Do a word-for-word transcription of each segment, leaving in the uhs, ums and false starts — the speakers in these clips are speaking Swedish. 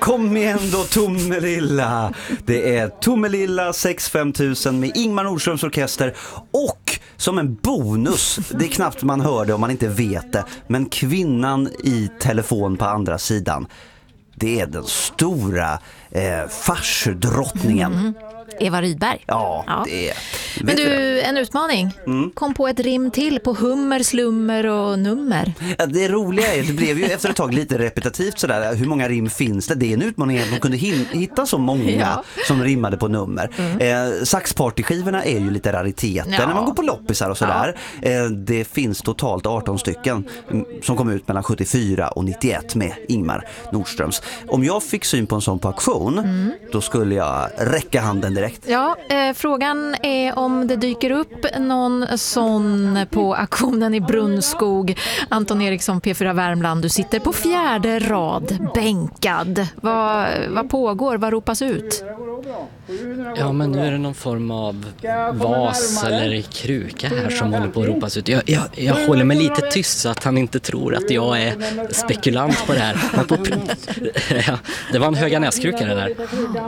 Kom igen då Tomelilla. Det är Tomelilla sex fem tusen med Ingmar Nordströms orkester. Och som en bonus, det är knappt man hör det om man inte vet det, men kvinnan i telefon på andra sidan, det är den stora eh, farsdrottningen. Mm. Eva Rydberg. Ja, ja. Det är... Men du, en utmaning. Mm. Kom på ett rim till på hummer, slummer och nummer. Ja, det roliga är, det blev ju efter ett tag lite repetitivt sådär. Hur många rim finns det? Det är en utmaning att man kunde hitta så många ja. som rimmade på nummer. Mm. Eh, saxpartyskivorna är ju lite rariteter ja. när man går på loppisar och sådär. Ja. Eh, det finns totalt arton stycken som kom ut mellan sjuttiofyra och nittioett med Ingmar Nordströms. Om jag fick syn på en sån på auktion, mm. då skulle jag räcka handen direkt. Ja, eh, frågan är om det dyker upp någon sån på auktionen i Brunnskog. Anton Eriksson, P fyra Värmland, du sitter på fjärde rad, bänkad. Vad, vad pågår? Vad ropas ut? Ja, men nu är det någon form av vas eller kruka här som håller på att ropas ut. Jag, jag, jag håller mig lite tyst så att han inte tror att jag är spekulant på det här. Men på, ja, det var en Höganäskruka det där.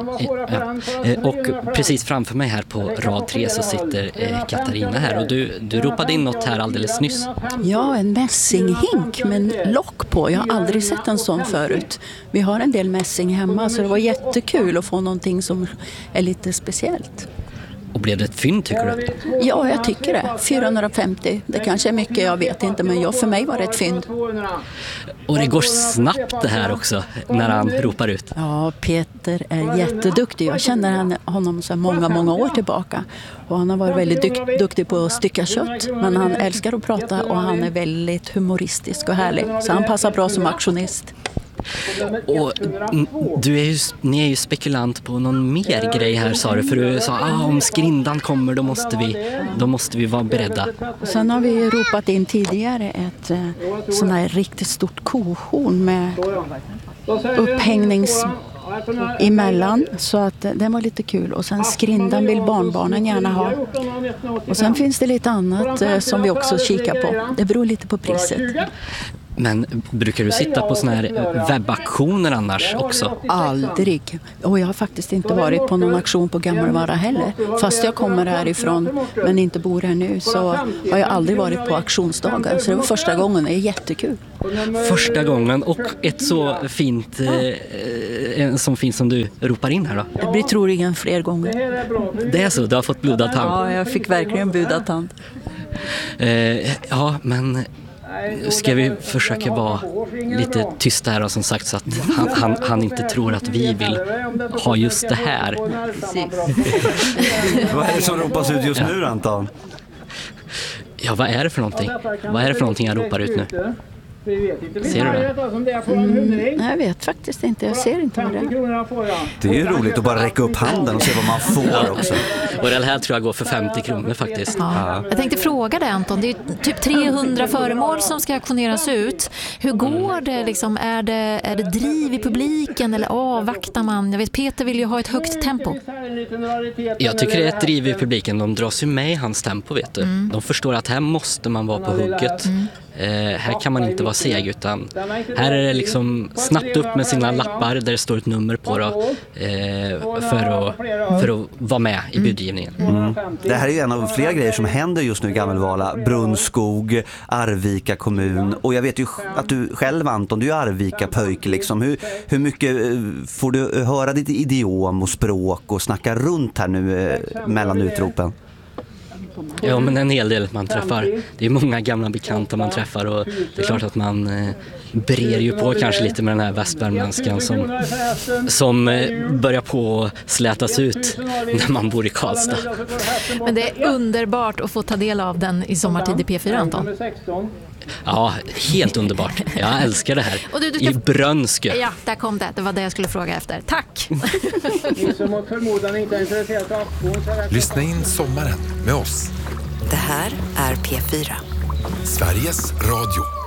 Ja, och precis framför mig här på rad tre så sitter eh, Katarina här. Och du, du ropade in något här alldeles nyss. Ja, en mässinghink med en lock på. Jag har aldrig sett en sån förut. Vi har en del mässing hemma så det var jättekul att få någonting som är lite speciellt. Och blev det ett fynd tycker du? Ja, jag tycker det. fyrahundrafemtio. Det kanske är mycket, jag vet inte. Men jag, för mig var det ett fynd. Och det går snabbt det här också när han ropar ut. Ja, Peter är jätteduktig. Jag känner honom så många, många år tillbaka. Och han har varit väldigt dukt, duktig på att stycka kött. Men han älskar att prata och han är väldigt humoristisk och härlig. Så han passar bra som aktionist. Och du är ju, ni är ju spekulant på någon mer grej här, sa du. För du sa ah, om skrindan kommer då måste vi, då måste vi vara beredda. Sen har vi ropat in tidigare ett eh, sån här riktigt stort kohorn med upphängnings emellan, så att det var lite kul. Och sen skrindan vill barnbarnen gärna ha. Och sen finns det lite annat eh, som vi också kikar på. Det beror lite på priset. Men brukar du sitta på såna här webbaktioner annars också? Aldrig. Och jag har faktiskt inte varit på någon auktion på Gammelvara heller. Fast jag kommer härifrån men inte bor här nu så har jag aldrig varit på auktionsdagar. Så det var första gången. Det är jättekul. Första gången och ett så fint eh, som fint som du ropar in här då? Det blir troligen fler gånger. Det är så? Du har fått blodad tand? Ja, jag fick verkligen blodad tand. Eh, ja, men... Ska vi försöka vara lite tysta här och som sagt så att han, han, han inte tror att vi vill ha just det här. Vad är det som ropas ut just nu, Anton? Ja, vad är det för någonting? Vad är det för någonting jag ropar ut nu? Ser du det? Mm, jag vet faktiskt inte. Jag ser inte vad det är. Det är ju roligt att bara räcka upp handen och se vad man får också. Och det här tror jag går för femtio kronor faktiskt. Ja. Ja. Jag tänkte fråga dig, Anton. Det är typ trehundra föremål som ska auktioneras ut. Hur går det? Liksom, är det, är det driv i publiken eller avvaktar man? Jag vet, Peter vill ju ha ett högt tempo. Jag tycker det är ett driv i publiken. De dras ju med i hans tempo, vet du. Mm. De förstår att här måste man vara på hugget. Mm. Eh, här kan man inte vara seg, utan här är det liksom snabbt upp med sina lappar där det står ett nummer på då, eh, för, att, för att vara med i budgivningen. Mm. Det här är ju en av flera grejer som händer just nu i Gammelvara, Brunnskog, Arvika kommun, och jag vet ju att du själv, Anton, du är Arvika pöjk liksom. Hur, hur mycket får du höra ditt idiom och språk och snacka runt här nu eh, mellan utropen? Ja, men en hel del man träffar. Det är många gamla bekanta man träffar och det är klart att man eh, brer ju på kanske lite med den här västvärmländskan som, som eh, börjar på att slätas ut när man bor i Karlstad. Men det är underbart att få ta del av den i sommartid i P fyra, Anton. Ja, helt underbart. Jag älskar det här. Och du, du ska... I Brönskö. Ja, där kom det. Det var det jag skulle fråga efter. Tack! Lyssna in sommaren med oss. Det här är P fyra. Sveriges Radio.